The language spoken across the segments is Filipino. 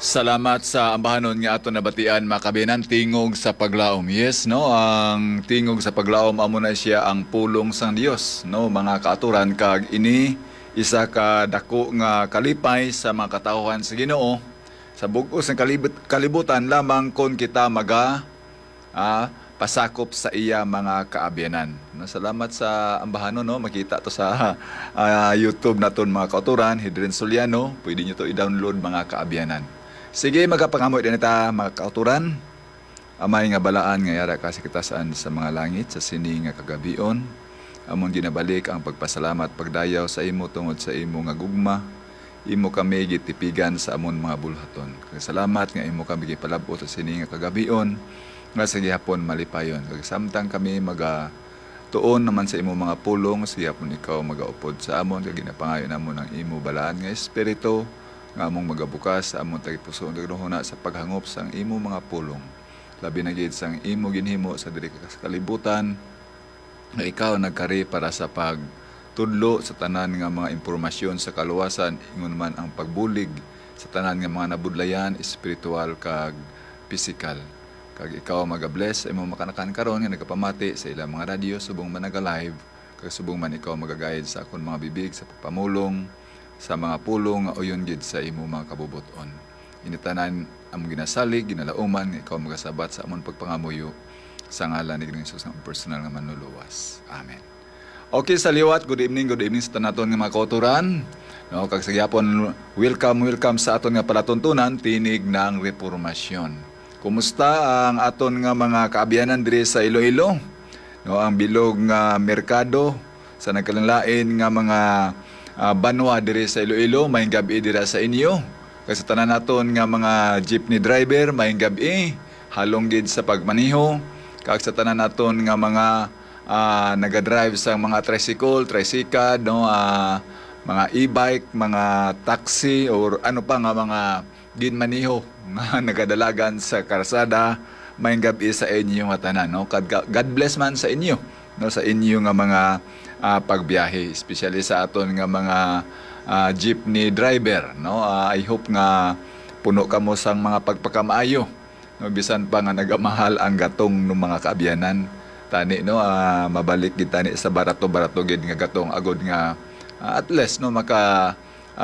Salamat sa ambahanon nga ato nabatian makabinan tingog sa paglaom. Yes, no, ang tingog sa paglaom amo na siya ang pulong sang Dios, no, mga kaaturan kag ini isa ka dako nga kalipay sa mga katawhan sa Ginoo sa bug-os ng kalibutan lamang kon kita pasakop sa iya mga kaabyanan. No, salamat sa ambahanon, no, makita to sa YouTube naton mga kaaturan, Hedren Soliano, pwede niyo to i-download mga kaabyanan. Sige, magapangamoy din ita mga kauturan. Amay nga balaan nga yara kasi kita saan sa mga langit, sa sini nga kagabion. Amon ginabalik ang pagpasalamat, pagdayaw sa imo tungod sa imo nga gugma. Imo kami gitipigan sa amon mga bulhaton. Salamat nga imo kami gipalabot sa sini nga kagabion. Nga sa gihapon malipayon. Samtang kami tuon naman sa imo mga pulong, sa gihapon ikaw magaupod sa amon, kag ginapangayo namon ang imo balaan nga espiritu nga among magabukas sa among tagipuso na sa paghangop sang imo mga pulong. Labi na gid sang imo ginhimo sa diri ka kalibutan nga ikaw nagkari para sa pagtudlo sa tanan nga mga impormasyon sa kaluwasan, ingon man ang pagbulig sa tanan nga mga nabudlayan, espiritual kag pisikal. Kag ikaw magabless sa imong makanakan karon nga nagapamati sa ilang mga radyo subong man naga-live, kag subong man ikaw magagayad sa akon mga bibig sa pagpamulong sa mga pulong nga uyon gid sa imo mga kabubuton. Initanan among ginasalig, ginalauman, ikaw magasabat sa amon pagpangamuyo sa ngalan ni Hesus nga personal nga manluluwas. Amen. Okay, sa liwat, good evening sa tanaton nga mga kauturan. No, kag sa gyapon, welcome sa aton nga palatuntunan, tinig ng reformasyon. Kumusta ang aton nga mga kaabyanan diri sa Iloilo? No, ang bilog nga merkado sa nagkalanlain nga mga banwa diri sa Iloilo, may gabi dira sa inyo. Kasi tanan naton nga mga jeepney driver, may gabi, halong gid sa pagmaniho. Kag sa tanan naton nga mga naga-drive sa mga tricycle, no, mga e-bike, mga taxi, or ano pa nga mga ginmaniho nga nagadalagan sa karsada, may gabi sa inyo nga tanan, no. God bless man sa inyo, no, sa inyo nga mga pagbiyahe, especially sa aton nga mga jeepney driver, no. I hope nga puno kamo sang mga pagpakamaayo, no, bisan pa nga nagamahal ang gatong ng mga kaabyanan tani, no, mabalik gid tani sa barato gid nga gatong agod nga at least, no, maka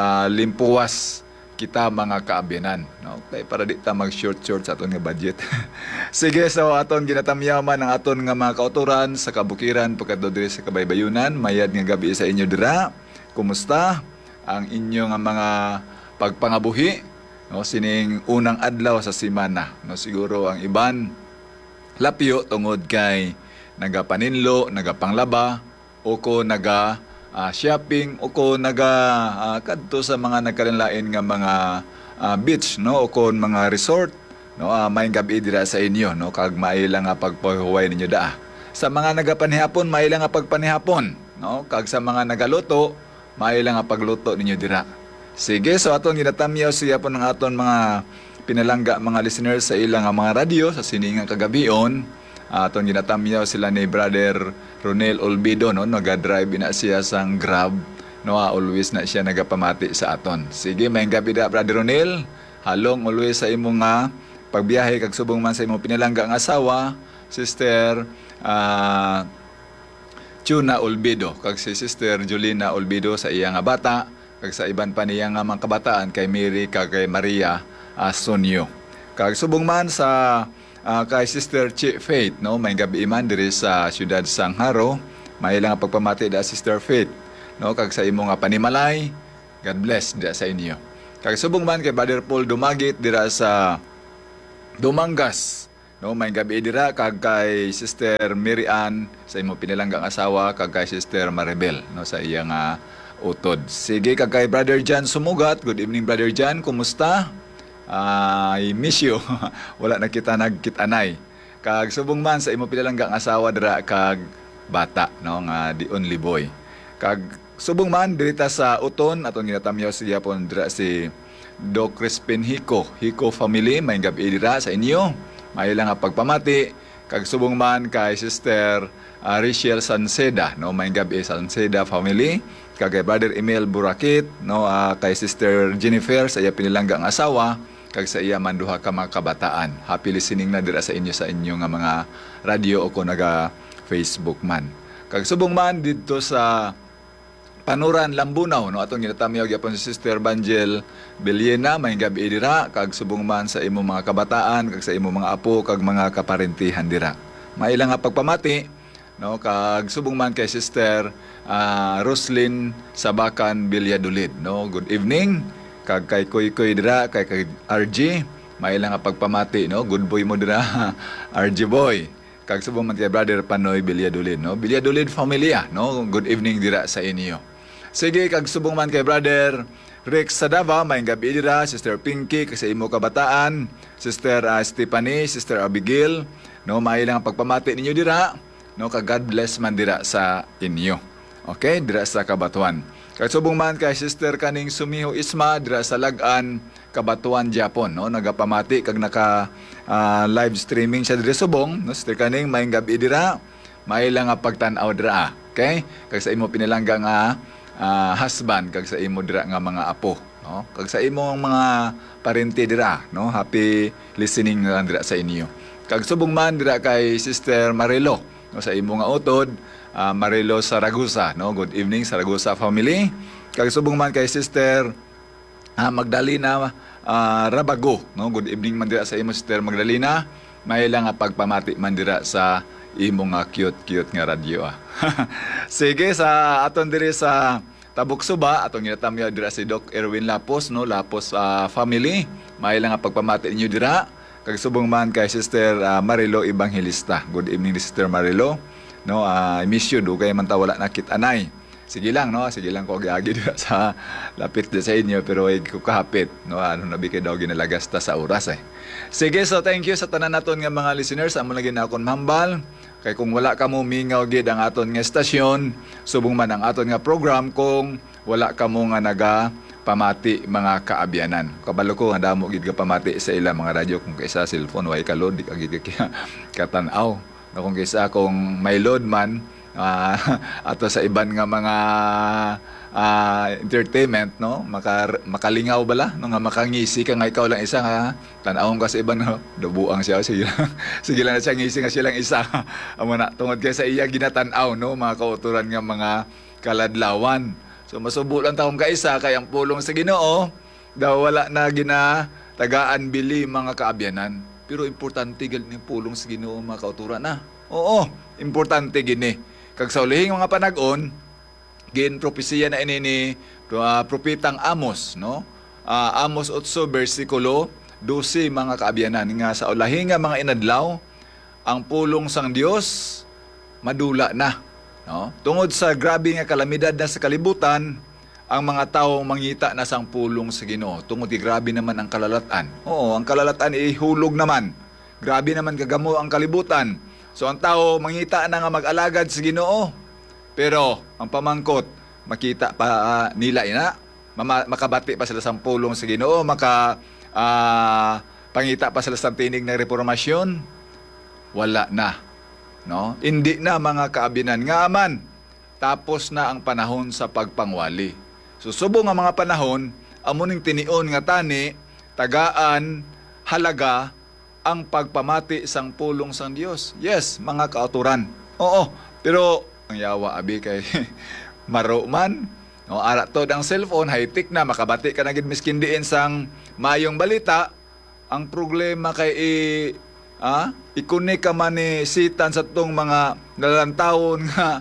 limpuwas kita mga kaabyanan, no, kay para di ta mag short sa aton nga budget. Sige, so aton ginatamyaman ang aton nga mga kauturan sa kabukiran pagkadto diri sa Kabaybayunan. Mayad nga gabi sa inyo dira. Kumusta ang inyo nga mga pagpangabuhi, no, sining unang adlaw sa semana, no. Siguro ang iban lapyo tungod kay nagapaninlo, nagapanglaba, o ko shopping, o ko kadto sa mga nagkalanlain nga mga beach, no, o kon mga resort, no. May gabi dira sa inyo, no, kag maila nga pagpahuway ninyo daa. Sa mga nagapanihapon, maila nga pagpanihapon, no, kag sa mga nagaluto, maila nga pagluto ninyo dira. Sige, so aton ginatamyaw siya po ng aton mga pinalangga mga listeners sa ilang mga radyo sa siningang kagabion. Aton ginatamyaw sila ni Brother Ronel Olbido, no, naga-drive na siya sang Grab, no, always na siya nagapamati sa aton. Sige, may gabi da Brother Ronel, halong always sa imong nga pagbiyahe kag subong man sa imong pinalangga ang asawa, Sister Chuna Olbido, kag si Sister Julina Olbido sa iyang nga bata, kag sa iban pa niya nga mga kabataan kay Mary kag kay Maria Sonyo. Kag subong man sa kay Sister Faith, no, may gabi man diri sa siyudad sang Haro, may lang pagpamati da Sister Faith, no, kag sa imo nga panimalay, God bless dira sa inyo. Kag subong man kay Brother Paul Dumagit dira sa Dumangas, no, may gabi dira kag kay Sister Mary Ann sa imo pinilanggang asawa, kag kay Sister Maribel, no, sa iyang utod. Sige, kag kay Brother Jan Sumugat, good evening Brother Jan, kumusta? I miss you. Wala na kita nagkitanay. Kag subong man sa imo pinalanggang asawa dira kag bata, no, nga the only boy. Kag subong man dirita sa Uton aton ginatamyaw siya pon dira si Doc Crispin Hico family, may gabi dira sa inyo. May lang nga pagpamati kag subong man kay Sister Rachel Sanceda, no, may gabi Sanceda family. Kag kay Brother Emil Burakit, no, kay Sister Jennifer sa iya pinilanggang asawa, kag sa iya man duha ka mga kabataan. Happy listening na dira sa inyo nga mga radio o ko naga Facebook man. Kag subong man dito sa Panuran Lambunaw no atong ginatamiyaw gyapon si Sister Banjel Beliena may gabi dira kag subong man sa imo mga kabataan kag sa imo mga apo kag mga kaparentihan dira. Mailang nga pagpamati no kag subong man kay Sister Roslyn Sabakan Bilyadulid no. Good evening kag kay Koy dira kay RG mailang nga pagpamati no. Good boy mo dira RG boy. Kag subong man kay Brother Panoy Bilyadulid no. Bilyadulid familia no. Good evening dira sa inyo. Sige, kag subong man kay Brother Rex Sadava, may gabi dira, Sister Pinky, kasi imo kabataan, Sister Stephanie, Sister Abigail, no, may lang pagpamati ninyo dira, no, kag God bless man dira sa inyo. Okay, dira sa Kabatuan. Kag subong man kay Sister kaning Sumiho Isma, dira sa Lagan, Kabatuan, Japon, no, nagapamati, kag naka live streaming siya dira subong, no, Sister kaning may gabi dira, may lang pagtan-aw dira, okay, kag sa imo pinalangga nga husband kag sa imo dira nga mga apo no kag sa imong mga parente dira no happy listening na dira sa inyo kag subong man dira kay Sister Marilo no sa imo nga utod Marilo Saragusa no good evening Saragusa family kag subong man kay Sister Magdalena Rabago no good evening man dira sa imo Sister Magdalena may lang nga pagpamati man dira sa imo nga cute nga radio Sige sa aton diri sa Tabuk Suba atong ginatamya dira si Doc Erwin Lapos no Lapos family may lang nga pagpamati ninyo dira kag subong man kay Sister Marilo Evangelista. Good evening Sister Marilo no I miss you dugay man ta wala nakit anay. Sige lang no sige lang ko giagi dira sa lapit sa inyo pero ay ko kahapit no ano nabi kay daw ginalagas ta sa oras Sige so thank you sa tanan naton nga mga listeners amo lagi na akon mahambal. Kay kung wala ka mo mingaw gid ang aton nga estasyon, subong man ang aton nga program kung wala ka mo nga naga pamati mga kaabyanan. Kabalo ko nga damo gid ka pamati sa ila mga radyo kung kaysa cellphone way ka load di ka gid katanaw. No kung kaysa kung may load man ato sa iban nga mga entertainment no makalingaw bala no nga makangisi ka nga ikaw lang isa nga tan-awon ka sa iban no dubuang siya sige lang na siya ngisi nga siya lang isa amo na tungod kay sa iya ginatan-aw no mga kauturan nga mga kaladlawan so masubo lang taong kaisa kay ang pulong sa Ginoo daw wala na ginatagaan bili mga kaabyanan pero importante gid ni pulong sa Ginoo mga kauturan oo importante gini kag sa ulihing mga panag-on gin propesiya na ini ni propetang Amos no Amos 8 bersikulo 12 mga kaabyanan nga sa ulahing nga mga inadlaw ang pulong sang Dios madula na no tungod sa grabe nga kalamidad na sa kalibutan ang mga tawo mangita na sang pulong sa Ginoo tungod grabe naman ang kalalatan oo ang kalalatan ihulog naman grabe naman kagamo ang kalibutan so ang tao mangita na nga mag-alagad sa Ginoo pero ang pamangkot makita pa nila ina makabati pa sila sa pulong sa Ginoo pangita pa sila sa tinig ng reformasyon wala na no hindi na mga kaabinan nga aman tapos na ang panahon sa pagpangwali susubo nga mga panahon amuning tinion nga tani tagaan halaga ang pagpamati sang pulong sang Dios yes mga kauturan oo pero ang yawa abi kay maro man no ara tod ang cellphone high tech na makabati ka na gid miskin diin sang mayong balita ang problema kay ikunik ka man ni sitan sa tong mga nalantawon nga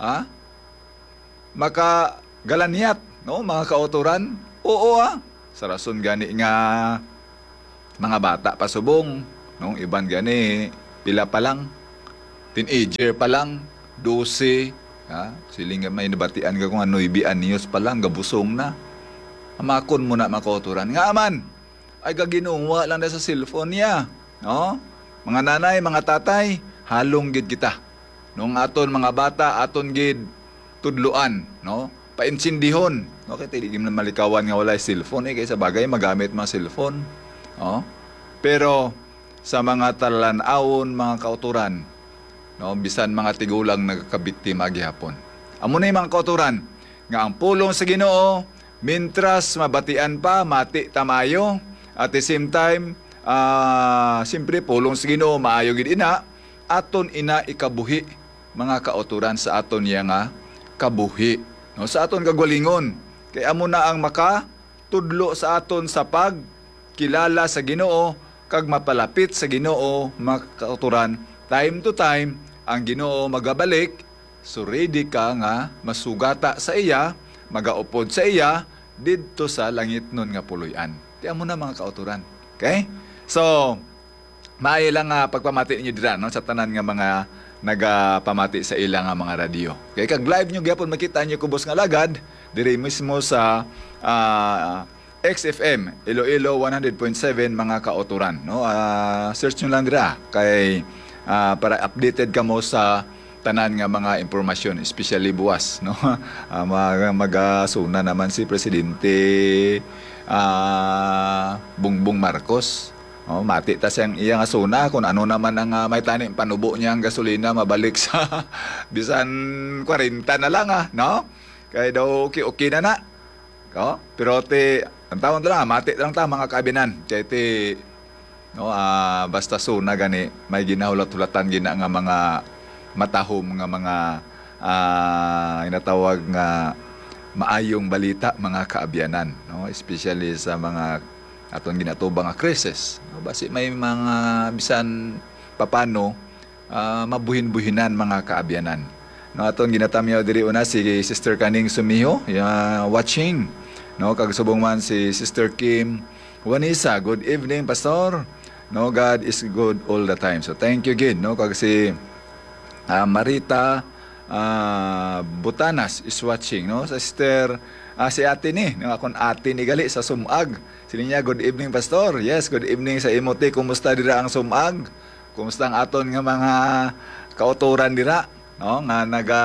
maka galaniat no mga kauturan oo sa rason gani nga mga bata pa subong no iban gani pila pa lang teenager pa lang 12 siling may nabatian ka kung ano ibian niyos pa lang gabusong na amakon mo na makauturan nga aman ay gaginuwa lang na sa cellphone niya no mga nanay mga tatay halong gid kita nung aton mga bata aton gid tudluan no painsindihon no kay dili man malikawan nga wala cellphone kaysa bagay magamit mga cellphone no pero sa mga talan-awon mga kauturan no bisan mga tigulang nagkabiktima gihapon amo na mga kauturan nga ang pulong sa Ginoo mintras mabatian pa mati tamayo At the same time, siyempre pulong sa Ginoo maayo gid ina aton ina ikabuhi mga kauturan sa aton iya nga kabuhi. No, sa aton kagwalingon. Kay amo na ang makatudlo sa aton sa pagkilala sa Ginoo kag mapalapit sa Ginoo mga kauturan. Time to time ang Ginoo magabalik, so ready ka nga masugata sa iya, magaupod sa iya didto sa langit nun nga puloy-an. Kaya mo na mga kauturan. Okay? So, maayo lang nga pagpamati niyo dira no sa tanan nga mga nagapamati sa ilang nga mga radyo. Okay, kag live nyo gyapon makita niyo kubos nga lagad diri mismo sa XFM Iloilo 100.7 mga kauturan no. Search nyo lang dira kay para updated ka mo sa tanan nga mga impormasyon, especially buwas no. Magasuna naman si Presidente Bongbong Marcos. Oh, mati ta siyang iya nga suna kung ano naman ang may tanim panubo niya ang gasolina mabalik sa bisan 40 na lang no? Kaya daw okay na na. Oh, pero ang tawon lang mati lang ta mga kaabinan. Kaya no, basta suna gani may ginahulat-hulatan gina nga mga matahom nga mga inatawag nga maayong balita mga kaabyanan no, especially sa mga atong ginatubang nga krisis. No, basi may mga bisan papano mabuhin-buhinan mga kaabyanan. No, atong ginatamyaw diri una si Sister Kaning Sumiho, watching. No, kag subong man si Sister Kim Wanisa. Good evening, Pastor. No, God is good all the time. So thank you again. No, kag si Marita Butanas is watching. No, sa Sister si ate ni, nga akong ate ni gali sa Sumag. Sili niya, good evening Pastor. Yes, good evening sa imote. Kumusta dira ang Sumag? Kumusta ang aton nga mga kauturan dira? No, nga naga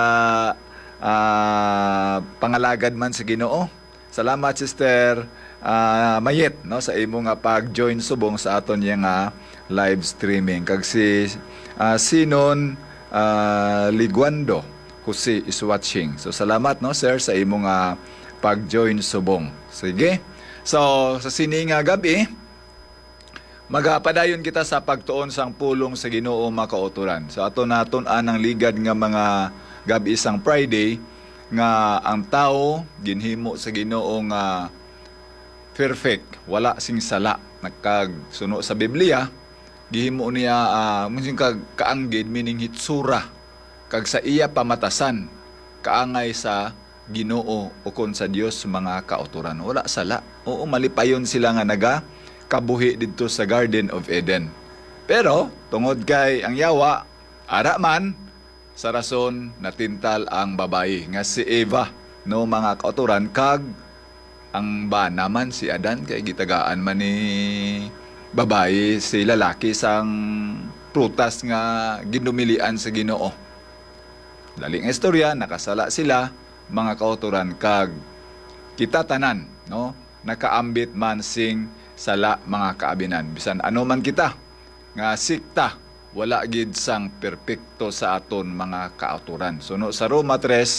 pangalagad man sa Ginoo. Salamat Sister Mayet no sa imo nga pag-join subong sa aton yang live streaming. Kag si Sinon Liguando Jose is watching. So salamat no sir sa imo nga pag-join subong. Sige. So, sa sining gabi, magapadayon kita sa pagtuon sang pulong sa Ginoo mga kauturan. So, ato naton anang ligad nga mga gabi isang Friday, nga ang tao, ginhimo sa Ginoo nga perfect, wala sing sala. Nagkagsuno sa Biblia, gihimo niya, kaanggid, meaning hitsura, kag sa iya pamatasan, kaangay sa Ginoo o kon sa Dios mga kauturan. Wala sala. Oo, malipayon sila nga kabuhi dito sa Garden of Eden. Pero tungod kay ang yawa, ara man sa rason natintal ang babae nga si Eva no mga kauturan kag ang ba naman si Adan kay gitagaan man ni babae si lalaki sang prutas nga ginumilian sa Ginoo. Daling istorya, nakasala sila mga kauturan kag kita tanan no nakaambit man sing sala mga kaabinan bisan ano man kita nga sikta wala gid sang perpekto sa aton mga kauturan. Suno sa Roma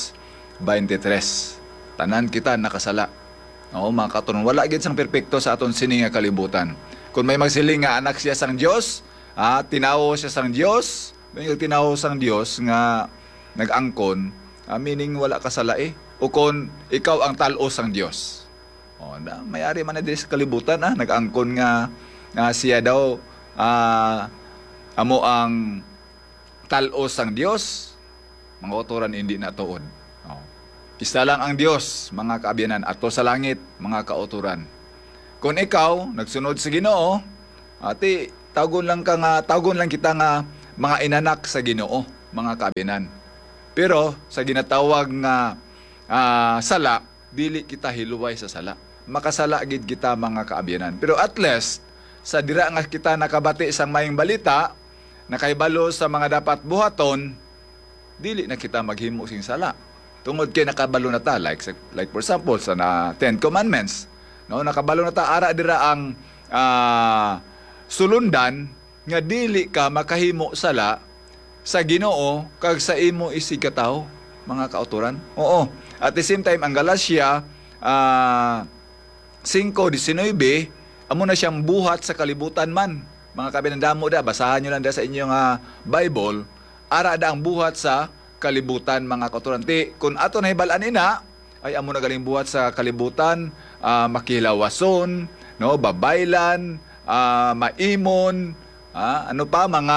3:23 tanan kita nakasala no mga kauturan wala gid sang perpekto sa aton sini nga kalibutan. Kung may magsiling nga anak siya sang Dios tinawo siya sang Dios may tinawo sang Dios nga nag-angkon meaning wala ka sala o kung ikaw ang talos ang Diyos. O, mayari man na din sa kalibutan nag-angkon nga siya daw amo ang talos ang Diyos, mga kauturan hindi na tuod. O, isa lang ang Diyos, mga kaabyanan, ato sa langit, mga kauturan. Kung ikaw, nagsunod sa Ginoo, tawgon lang kita nga mga inanak sa Ginoo, mga kaabyanan. Pero sa ginatawag nga sala, dili kita hiluway sa sala. Makasala gid kita mga kaabyanan. Pero at least, sa dira nga kita nakabati sang mayong balita, nakahibalo sa mga dapat buhaton, dili na kita maghimo sing sala. Tungod kay nakabalo na ta, like for example, sa Ten Commandments, no, nakabalo na ta, ara dira ang sulundan, nga dili ka makahimo sala, sa Ginoo kag sa imo isigataw mga kauturan. Oo. At the same time ang Galatia 5:19 amo na siyang buhat sa kalibutan man. Mga kabinandamo da, basahan nyo lang da sa inyong Bible, ara da ang buhat sa kalibutan mga kauturan. Kung ato na hibalaan ina, ay amo na galing buhat sa kalibutan, makilawason, no, babaylan, maimon, ano pa, mga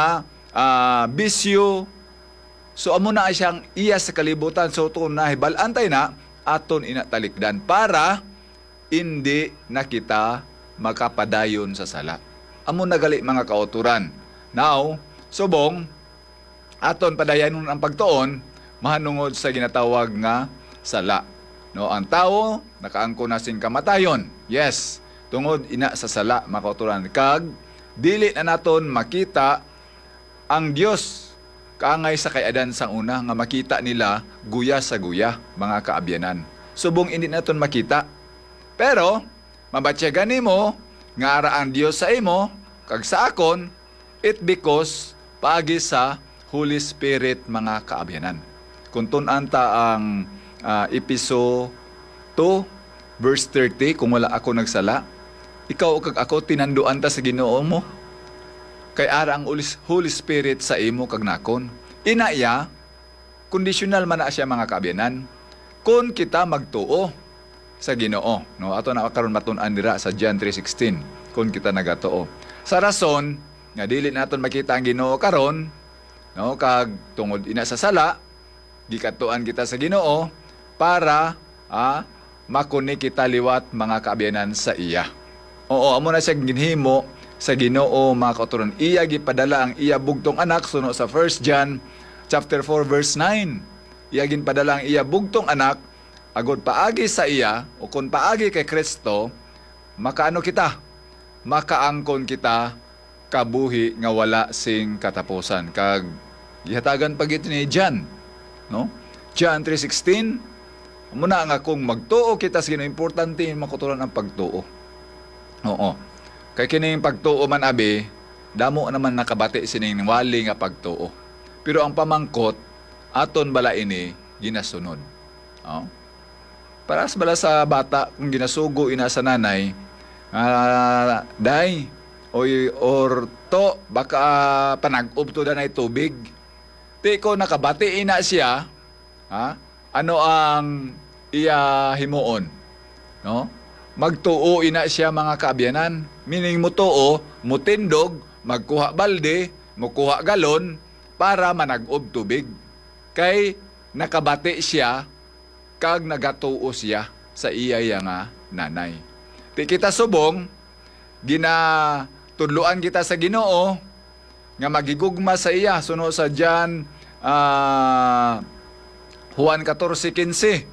bisyo. So amo na siyang iya sa kalibutan. So ito na hibalaan tayo na, aton inatalikdan para hindi na kita makapadayon sa sala. Amo nagali mga kauturan. Now, subong, aton padayon ang pagtuon, mahanungod sa ginatawag nga sala. No, ang tao, nakaangko na sing kamatayon. Yes, tungod ina sa sala, mga kauturan. Kag, dili na naton makita ang Dios kaangay sa kay Adan sang una nga makita nila guya sa guya, mga kaabyanan. Subong hindi naton makita. Pero mabatyagan nimo nga ara ang Dios sa imo kag sa akon, it because paagi sa Holy Spirit, mga kaabyanan. Kung tun-an ta ang Episo 2 verse 30, kung wala ako nagsala, ikaw kag ako tinanduan ta sa Ginoo mo. Kay ara ang Holy Spirit sa imo kag nakon. Inaya, conditional man na siya, mga kaabyanan, kung kita magtuo sa Ginoo. No, ato na karon matun-an dira sa John 3:16, kung kita nagatuo. Sa rason nga dili naton makita ang Ginoo karon, no, kag tungod ina sa sala, gikatuan kita sa Ginoo para makuni kita liwat, mga kaabyanan, sa iya. Oo, amo na siya ginhimo sa Ginoo, mga kauturan. Iya gipadala ang iya bugtong anak, suno sa 1 John chapter 4 verse 9. Iya ginpadala ang iya bugtong anak agod paagi sa iya, o kung paagi kay Kristo, makaano kita? Makaangkon kita kabuhi nga wala sing katapusan. Kag gihatagan pagit ni John, no? John 3:16, muna nga kung magtuo kita sa Ginoo, importante makuturan ang pagtuo. Oo. Kay kining pagtuo man abi, damo naman nakabati sining wali nga pagtuo. Pero ang pamangkot aton bala ini ginasunod. Oh. Para sa bala sa bata kung ginasugo ina sa nanay, day or to baka panag-ubto danay tubig. Ti ko nakabati ina siya, ano ang iya himuon, no? Magtuo ina siya, mga kaabyanan. Meaning mo tuo, mutindog, magkuha balde, mukuha galon, para manag-ob tubig. Kay nakabati siya, kag nagatuo siya sa iya nga nanay. Ti kita subong, ginatudluan kita sa Ginoo, nga magigugma sa iya, suno sa John Juan 14:15.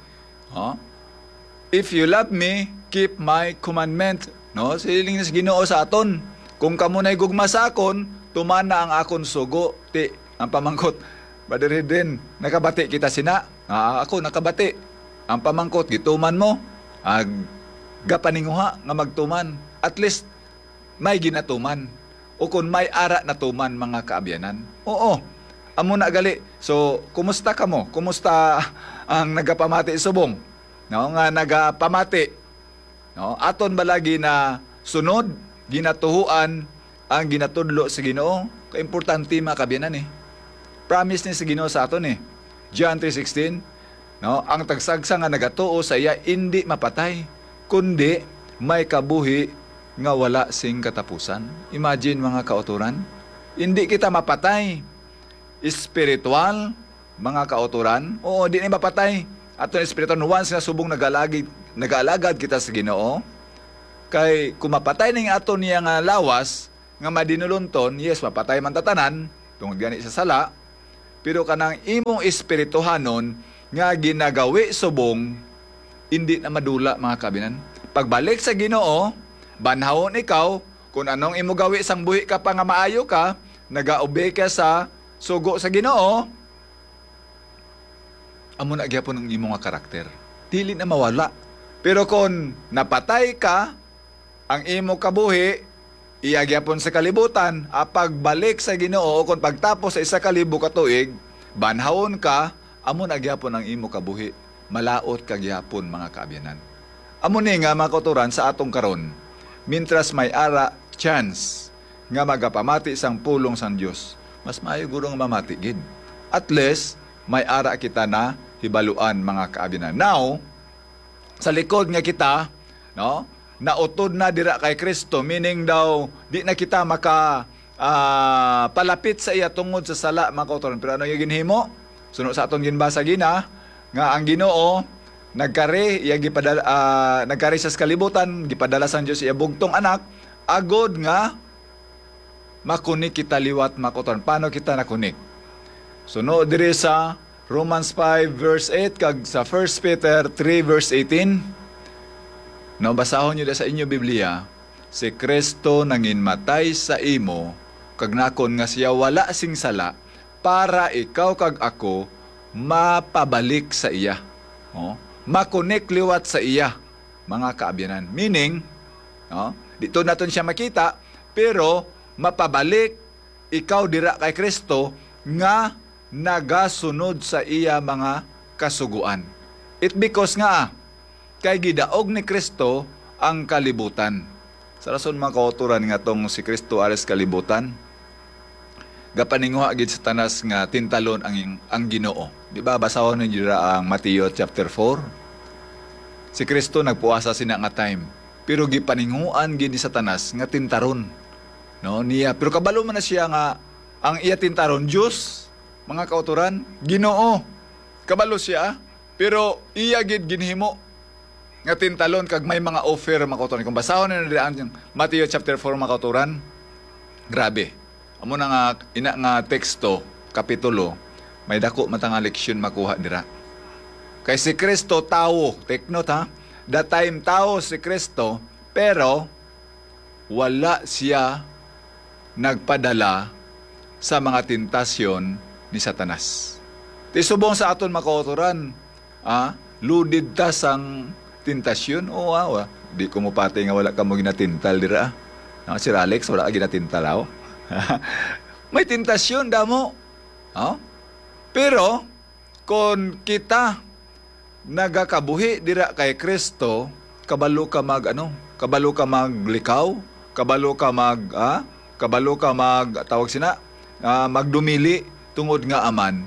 If you love me, keep my commandment. No, siling sa Ginoo sa aton. Kung kamo nay gugma sa akon, tumana ang akon sugo. Ti ang pamangkot, Brother din, nakabati kita sina. Ako nakabati. Ang pamangkot gituman mo. Gapaninguha nga magtuman. At least may ginatuman. O kung may ara na tuman, mga kaabyanan. Oo. Amo na gali. So, kumusta ka mo? Kumusta ang nagapamati subong? No, nga nagapamati. No, aton balagi na sunod, ginatuhuan ang ginatudlo sa Ginoo. Kaimportante, mga kaabyanan eh. Promise ni sa Ginoo sa aton eh. John 3:16, no, ang tagsagsa nga nagatuo sa iya hindi mapatay, kundi may kabuhi nga wala sing katapusan. Imagine, mga kauturan, hindi kita mapatay. Spiritual, mga kauturan, oo, di na mapatay. Aton spiritual, once na subong nag-alagad kita sa Ginoo, kay kumapatay ning aton niya nga lawas, nga madinulunton, yes, mapatay man tatanan, tungod gani sa sala, pero kanang imong espirituhanon, nga ginagawi subong, hindi na madula, mga kabinan. Pagbalik sa Ginoo, banhawon ikaw, kung anong imo gawi sang buhi ka pa nga maayo ka, nagaobey ka sa sugo sa Ginoo, amo na gyapon ang imo nga karakter. Dili na mawala. Pero kung napatay ka, ang imo kabuhi, iya gyapon sa kalibutan, pagbalik sa Ginoo, kung pagtapos sa 1,000 ka tuig, banhawon ka, amo na gyapon ang imo kabuhi. Malaot ka gyapon, mga kaabyanan. Amo ni nga, mga kauturan, sa atong karon, mintras may ara chance nga magapamati sang pulong sang Dios. Mas maayo guro nga mamati gid. At least may ara kita na hibaluan mga kaabinan. Now, sa likod nga kita, no, nautod na dira kay Kristo, meaning daw di na kita maka palapit sa iya tungod sa sala mga kauturan. Pero ano yung ginhimo? Sunod sa aton ginbasa gina nga ang Ginoo nagkari sa kalibutan, gipadala sang Dios iya bugtong anak agod nga makunik kita liwat mga kauturan. Paano kita nakunik? Sunod diri sa Romans 5 verse 8 kag sa 1 Peter 3 verse 18. No, basahon niyo sa inyo Biblia, si Kristo nanginmatay sa imo, kag nakon nga siya wala sing sala, para ikaw kag ako mapabalik sa iya. No? Makunik liwat sa iya, mga kaabyanan. Meaning, no, dito naton siya makita, pero mapabalik ikaw dira kay Kristo nga nagasunod sa iya mga kasuguan. It because nga, kay gidaog ni Kristo ang kalibutan. Sa rason mga kauturan nga tong si Kristo ares kalibutan, gapaninguha gid sa tanas nga tintalon ang Ginoo. Di ba basahon niyo dira ang Mateo chapter 4? Si Kristo nagpuasa sina nga time, pero gipaninguan gid sa tanas nga tintaron. No, niya, pero kabalo man na siya nga ang iya tintaron Dios, mga kauturan, Ginoo. Kabalo siya, pero iya gid ginhimo nga tintalon kag may mga offer mga kauturan. Kung basahon na ang Mateo chapter 4 mga kauturan, grabe. Amo na nga ina nga teksto, kapitulo, may dako matang leksyon makuha dira. Kay si Kristo tao, take note ha. That time tao si Kristo, pero wala siya nagpadala sa mga tentasyon ni Satanas. Tisubong sa aton mga kauturan, ludid ta sang tentasyon o awa. Di ko mo pati nga wala ka mo ginatintal dira. No, Sir Alex, wala ka ginatintal aw. May tentasyon damo. Pero kung kita nagakabuhi dira kay Kristo, kabalo ka kabalo ka maglikaw, kabalo ka magdumili tungod nga aman.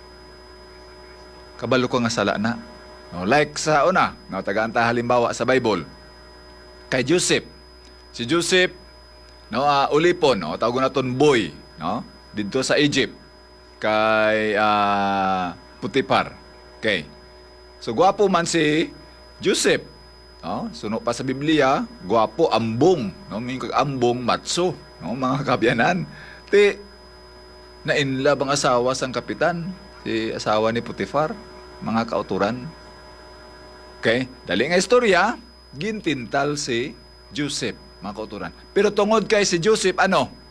Kabalo ka nga sala na. No, like sa una, no, tagaan ta halimbawa sa Bible. Kay Joseph. Si Joseph, no, ulipon, no, tawag naton boy, no, dito sa Egypt kay Putipar. Okay. So gwapo man si Joseph. No, suno pa sa Biblia, gwapo ambong, no, nging ambong matso, no, mga kabyanan. Ti na inlove ang asawa sang kapitan, si asawa ni Putifar, mga kauturan. Okay? Dali nga istorya, gintintal si Joseph, mga kauturan. Pero tungod kay si Joseph,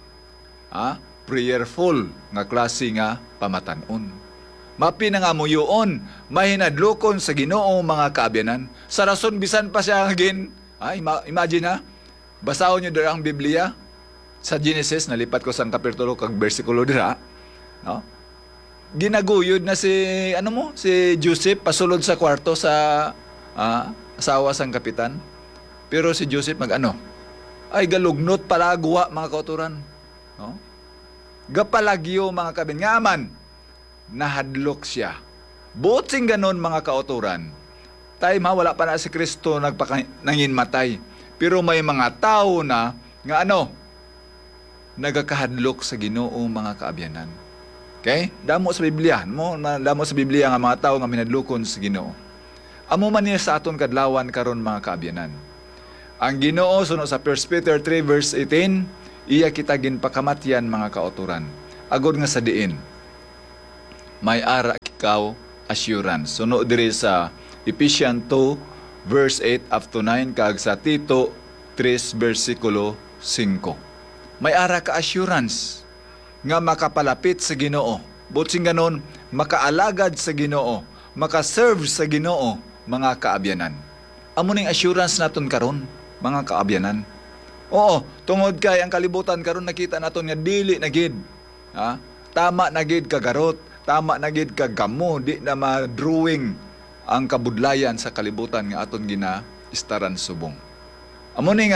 prayerful nga klase nga pamatanon. Mapi na nga mo yun, mahinadlokon sa Ginoo mga kaabyanan. Sa rason, bisan pa siya imagine ha, basahon nyo dira ang Biblia, sa Genesis, nalipat ko sang kapitulo kag bersikulo dira, no? Ginaguyod na si Joseph pasulod sa kwarto sa asawa sang kapitan. Pero si Joseph galugnot palagwa mga kauturan, no? Gapalagyo mga kabin ngaman nahadlok siya. Buot sing ganon mga kauturan. Wala pa na si Kristo nanginmatay. Pero may mga tao na nga nagakahadlok sa Ginoo mga kaabyanan. Okay? Damo sa Biblia, damo sa Biblia nga mga tao nga minadlokon sa Ginoo. Amo man niya sa aton kadlawan karon mga kaabyanan. Ang Ginoo suno sa 1 Peter 3 verse 18, iya kita ginpakamatyan mga kauturan. Agod nga sa diin, may ara ikaw assurance. Suno diri sa Ephesians 2 verse 8 up to 9 kag sa Tito 3 versikulo 5. May ara ka assurance nga makapalapit sa Ginoo. Butsing ganon, makaalagad sa Ginoo, makaserve sa Ginoo, mga kaabyanan. Amo ning assurance naton karon, mga kaabyanan. Oo, tungod kay ang kalibutan karon nakita naton nga dili na gid. Tama na gid kagarot, tama na gid kagamo, di na ma-drawing ang kabudlayan sa kalibutan nga aton gina istaran subong. Amo ni nga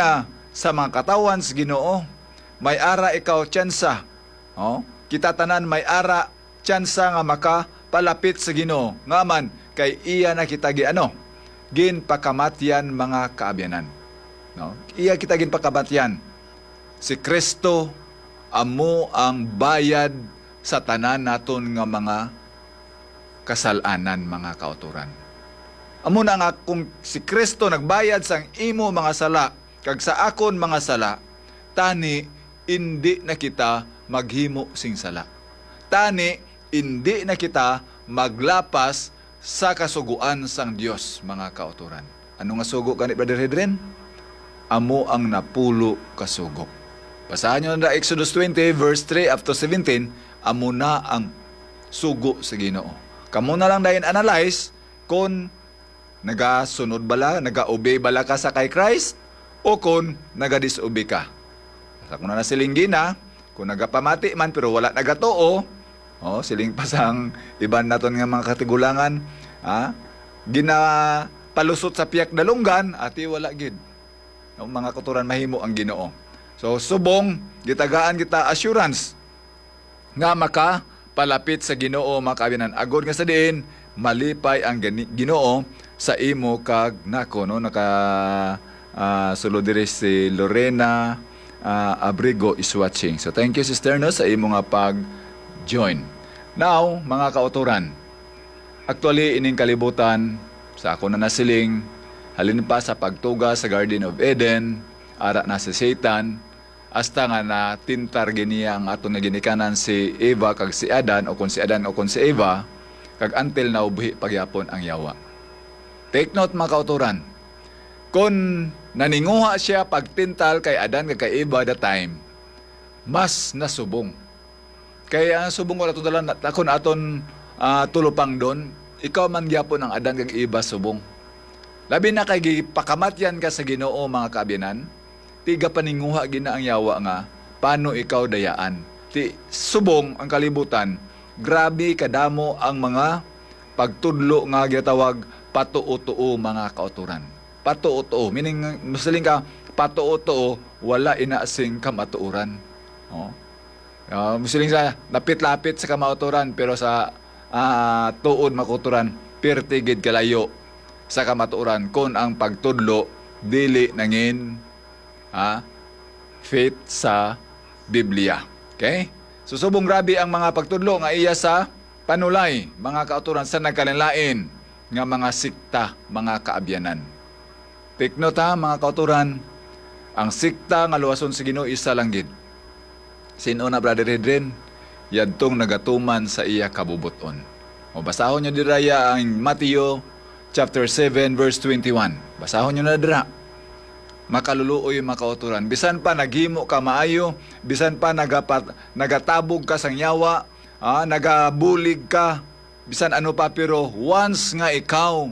sa mga katawan sa Ginoo. May ara ikaw tsansa. Oh, kita tanan may ara tsansa nga makapalapit sa Ginoo. Ngaman kay iya na kita ginpakamatyan mga kaabyanan. No? Iya kita ginpakamatyan. Si Kristo amo ang bayad sa tanan naton nga mga kasalanan, mga kauturan. Amo na nga kung si Kristo nagbayad sang imo mga sala kag sa akon mga sala, tani hindi na kita maghimo sing sala. Tani hindi na kita maglapas sa kasuguan sang Dios, mga kauturan. Ano nga sugo kanit, Brother Hedren? Amo ang napulo kasugo. Basahan nyo na Exodus 20 verse 3 up to 17, amo na ang sugo sa Ginoo. Kamo na lang dayon analyze kung nagasunod bala, naga-obey bala ka sa kay Christ o kung naga-disobey ka. Sa kung na siling gina, kung nagapamati man pero wala nagatuo, siling pasang iban naton nga mga katigulangan, ginapalusot sa piyak dalunggan, ati wala gid. Mga kauturan mahimo ang Ginoo. So subong gitagaan kita assurance nga maka palapit sa Ginoo, mga kaabyanan. Agod nga sa diin malipay ang Ginoo sa imo kag nako, no? Sulod diri si Lorena Abrigo is watching. So thank you, sister, no, sa imo nga pag-join. Now, mga kauturan, actually ining kalibutan sa ako na nasiling halin pa sa pagtuga sa Garden of Eden, ara na si Satan, hasta nga na tintar giniya ang ato na ginikanan si Eva kag si Adan o kung si Adan o kung si Eva, kag until na ubuhi pagyapon ang yawa. Take note, mga kauturan, kung naninguha siya pagtintal kay Adan kag kay Eva that time, mas nasubong. Kaya ang subong wala dalan akon aton tulupang doon, ikaw man gyapon ang Adan kag Eva subong. Labi na kay pakamatyan ka sa Ginoo, mga kaabyanan, tiga paninguha gina ang yawa nga, paano ikaw dayaan? Ti subong ang kalibutan, grabe kadamo ang mga pagtudlo nga gitawag patuo-tuo, mga kauturan. Patuo-tuo, meaning masaling ka patuo-tuo, wala inaasing kamatuuran. Masaling sa lapit-lapit sa kamatuuran, pero sa tuod makuturan, pertigid kalayo sa kamatuuran kung ang pagtudlo dili nangin faith sa Biblia. Okay? So subong grabe ang mga pagtudlo nga iya sa panulay, mga kauturan, sa nagkalinlain nga mga sikta, mga kaabyanan. Take note, mga kauturan, ang sikta nga luwason sa Ginoo isa lang gid. Sino na, Brother Hedren? Yadtong nagatuman sa iya kabubuton. O basahon nyo diraya ang Mateo chapter 7 verse 21. Basahon nyo na dira. Makaluluoy, mga kauturan. Bisan pa naghimo ka maayo, bisan pa nagatabog ka sang yawa, nagabulig ka, bisan ano pa, pero once nga ikaw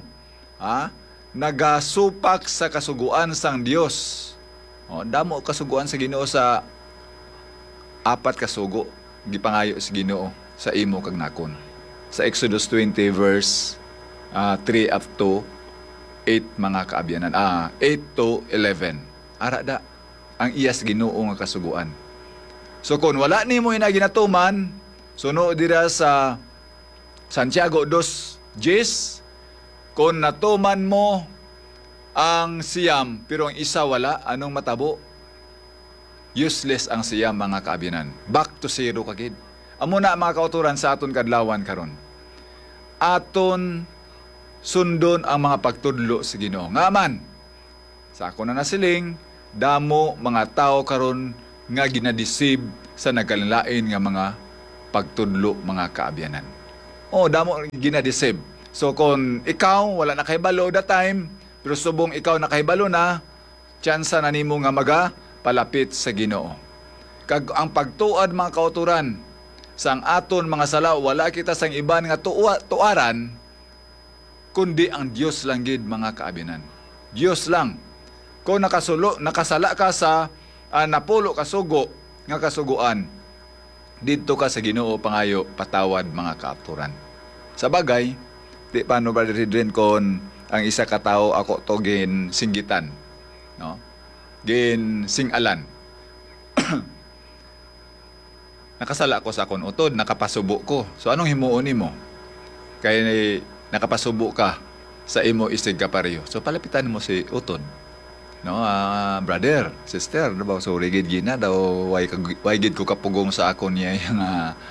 nagasupak sa kasuguan sang Dios, damo kasuguan sa Ginoo sa apat kasugo gipangayo sa Ginoo sa imo kag nakon. Sa Exodus 20 verse 3 up to 8, mga kaabyanan. 8 to 11. Ara da ang iyas Ginoo nga kasuguan. So kung wala nimo ina ginatuman, suno dira sa Santiago 2:10, kung natuman mo ang siyam pero ang isa wala, anong matabo? Useless ang siyam, mga kaabyanan. Back to zero kagid. Amo na, mga kauturan, sa aton kadlawan karon. Aton sundon ang mga pagtudlo sa Ginoo. Ngaman, sa ako na nasiling, damo mga tao karon nga ginadisib sa nagkalinlain nga mga pagtudlo, mga kaabyanan. Damo ginadisib. So kung ikaw wala na kahibalo that time, pero subong ikaw nakahibalo na, tsansa na nimo nga palapit sa Ginoo. Kag ang pagtuad, mga kauturan, sang aton mga sala, wala kita sang iban nga tuaran, kundi ang Dios lang gid, mga kaabyanan. Dios lang. Kung nakasala ka sa napulo kasugo nga kasuguan, didto ka sa Ginoo pangayo patawad, mga kauturan. Sa bagay, di paano, Brother Hedren, kon ang isa ka tawo ako to singgitan, no? gin singalan. Nakasala ko sa akong utod, nakapasubo ko. So anong himuon nimo? Kay nakapasubo ka sa imo isig kapareho. So palapitan mo si utod. No, brother, sister, diba? So rigid gina daw why gid ko kapugong sa akon niya yung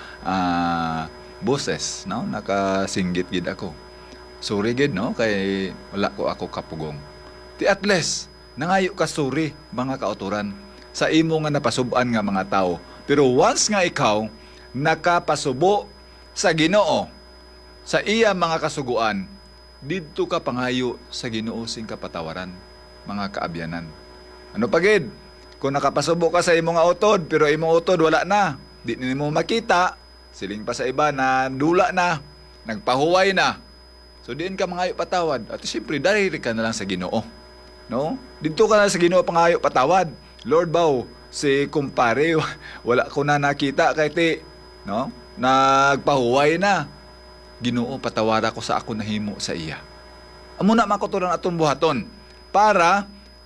boses, no? Nakasinggit gid ako. So rigid, no? Kay wala ko ako kapugong. Ti at least nangayo ka suri mga kauturan sa imo nga napasuban nga mga tao. Pero once nga ikaw nakapasubo sa Ginoo, sa iya mga kasuguan, didto ka pangayo sa Ginoo sing kapatawaran, mga kaabyanan. Ano pagid? Kung nakapasubo ka sa imong utod, pero imong utod wala na, di nimo makita, siling pa sa iba na dula na, nagpahuway na. So diin ka mangayo patawad. At siyempre, dali ka na lang sa Ginoo. No? Dito ka na sa Ginoo pangayo patawad. Lord baw, si kumpare, wala ko na nakita kay ti, no? Nagpahuway na. Ginoo, patawara ko sa ako nahimo sa iya. Amo na makuturan aton buhaton para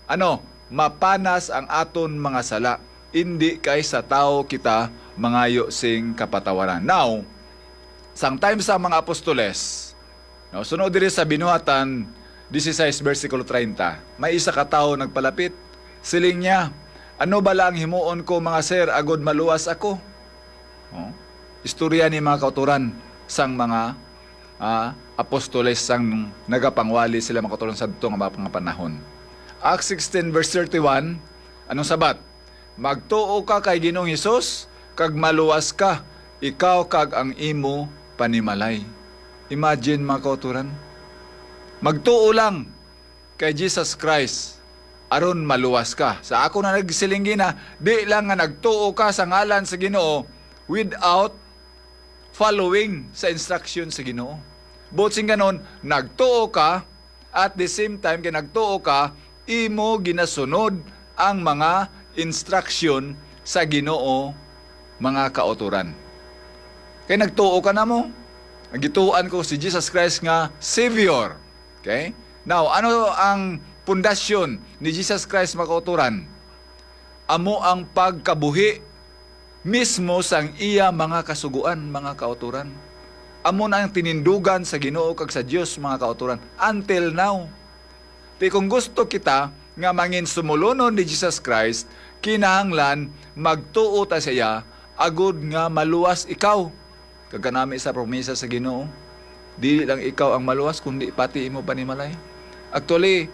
mapanas ang aton mga sala. Hindi kay sa tao kita mangayo sing kapatawaran. Now, sometimes sa mga apostoles, no, sunod diri sa binuhatan 16 versikulo 30, may isa ka tao nagpalapit, siling niya, ano ba lang himuon ko mga sir, agod maluwas ako? Istorya ni mga kauturan sang mga apostoles sang nagapangwali sila mga kauturan sa dito nga mga panahon. Acts 16 verse 31, anong sabat? Magtuo ka kay Ginoong Hesus, kag maluwas ka, ikaw kag ang imo panimalay. Imagine mga kauturan. Magtuo lang kay Jesus Christ, aron maluwas ka. Sa ako na nagsilinggi na, di lang nga nagtuo ka sa ngalan sa Ginoo without following sa instruction sa Ginoo. But sing ganon, nagtuo ka, at the same time, kaya nagtuo ka, imo ginasunod ang mga instruction sa Ginoo, mga kauturan. Kaya nagtuo ka na mo. Nagituan ko si Jesus Christ nga Savior. Okay? Now, ano ang pundasyon ni Jesus Christ mga kauturan? Amo ang pagkabuhi mismo sang iya mga kasuguan, mga kauturan. Amo na ang tinindugan sa Ginoo kag sa Dios, mga kauturan. Until now. Di kung gusto kita nga mangin sumulunon ni Jesus Christ, kinahanglan magtuo ta siya agud nga maluwas ikaw. Kaganami sa promesa sa Ginoo. Dili lang ikaw ang maluwas, kundi pati imo panimalay. Actually,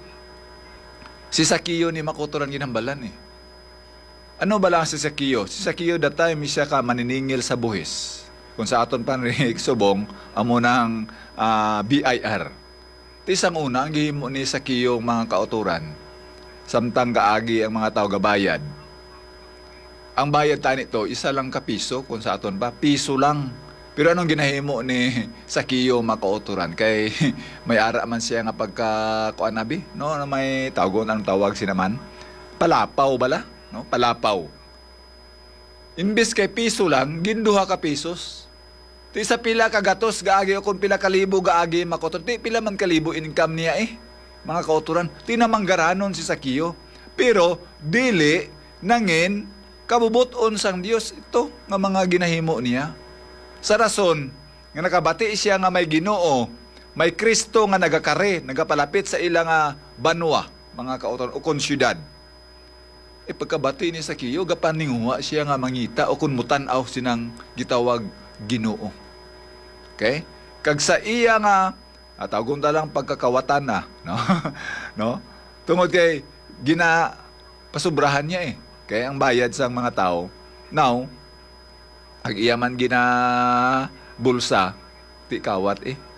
si Sakio ni makuturan ginambalan eh. Ano ba lang si Sakio? Si Sakio that time siya ka maniningil sa buhis. Kung sa aton panrinig subong, amo ng BIR. Tisang una, ang gihimo ni Sakio mga kauturan, samtang kaagi ang mga tao gabayad. Ang bayad tani to, isa lang ka piso, kung sa aton ba, piso lang. Pero anong ginahimo ni Sakio mga kauturan? Kay may ara man siya nga pagka nabi, no? May tawgon, anong tawag sinaman? Palapaw bala? No? Palapaw. Imbes kay piso lang, ginduha ka pisos. Ti sa pila ka gatos gaagi o kung pila kalibo gaagi makoton. Ti pila man kalibo income niya eh. Mga kauturan, tinamangaranon si Sakio. Pero dili nangin kabubuton sang Dios ito nga mga ginahimo niya. Sa rason nga nakabati siya nga may Ginoo, may Kristo nga nagakare, nagapalapit sa ilang banwa, mga kauturan o kon syudad. Pagkabati ni Sakio, gapaninguha siya nga mangita o kung mutanaw sinang gitawag Ginoo. Okay? Kag sa iya nga, tawgon ta lang pagkakawatan na, no? No? Tungod kay pasubrahan niya eh. Kaya ang bayad sa mga tao, now, ag iya man bulsa, ti kawat eh.